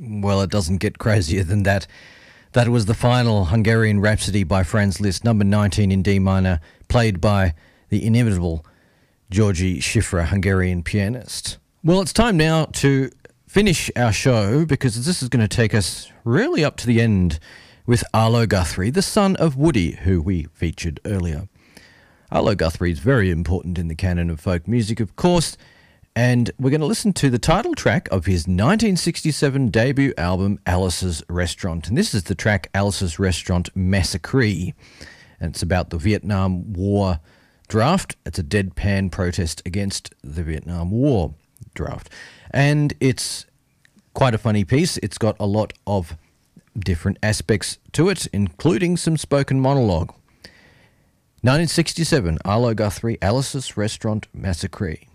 Well, it doesn't get crazier than that. That was the final Hungarian Rhapsody by Franz Liszt, number 19 in D minor, played by the inimitable Georgi Schifra, Hungarian pianist. Well, it's time now to finish our show because this is going to take us really up to the end with Arlo Guthrie, the son of Woody, who we featured earlier. Arlo Guthrie is very important in the canon of folk music, of course, and we're going to listen to the title track of his 1967 debut album, Alice's Restaurant. And this is the track Alice's Restaurant Massacre. And it's about the Vietnam War draft. It's a deadpan protest against the Vietnam War draft. And it's quite a funny piece. It's got a lot of different aspects to it, including some spoken monologue. 1967, Arlo Guthrie, Alice's Restaurant Massacre.